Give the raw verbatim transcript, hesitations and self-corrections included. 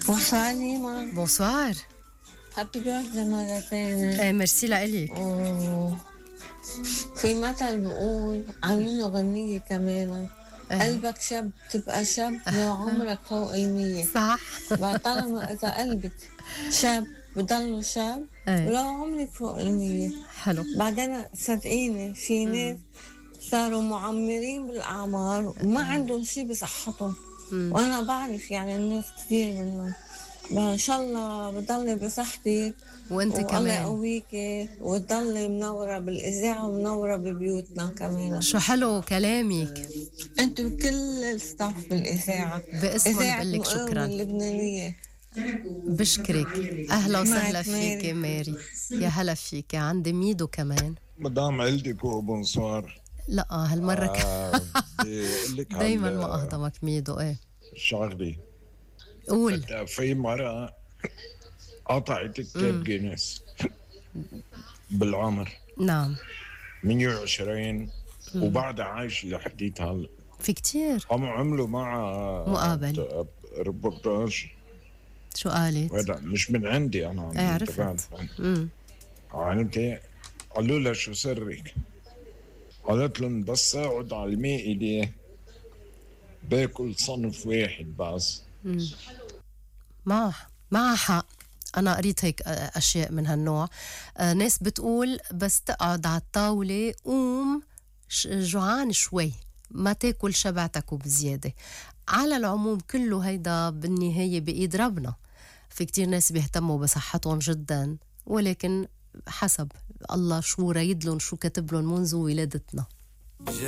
Bonsoir Nima. Bonsoir. Happy birthday مرة ثانية. ايه ميرسي لإلك. و- في مثل بقول عاملينه غنية كمان. إيه. قلبك شاب تبقى شاب لو عمرك فوق المية. صح. طالما إذا قلبك شاب بضله شاب إيه. ولو عمرك فوق المية. حلو. بعدين صدقيني في ناس صاروا معمرين بالأعمار وما عندهم شي بصحتهم. مم. وأنا بعرف يعني الناس كثير منهم. ما شاء الله بضلي بصحتي وانت والله كمان. يقويكي وتضلي منورة بالإذاعة ومنورة ببيوتنا كمان. شو حلو كلامك. انتوا كل الستاف بالإذاعة. باسمهم إذاعة بقول لك مقاومة شكرا. اللبنانية. بشكرك. اهلا وسهلا معك فيك ماري. ماري. يا هلا فيك. عندي ميدو كمان. مدام عيلتكو بونسوار. لا هالمرة ك... آه بدي اقول لك دايما هال- ما اهضمك ميدو. ايه شغلي. قول. في مرة قطعت كتاب جينيس بالعمر نعم. مية وعشرين وبعدها عايش لحديت هلا. في كتير. هم عملوا مع مقابل. ريبورتاج. شو قالت؟ هذا مش من عندي انا. ايه عرفت. امم عرفتي؟ قالوا لها شو سرك؟ قالت لهم بس اقعد على المائدة باكل صنف واحد بس. ما معها حق. أنا قريت هيك أشياء من هالنوع. آه ناس بتقول بس تقعد على الطاولة قوم ش- جوعان شوي ما تاكل شبعتك وبزيادة. على العموم كله هيدا بالنهاية بإيد ربنا. في كتير ناس بيهتموا بصحتهم جدا ولكن حسب الله شو رايدلن شو كتبلن منذ ولادتنا.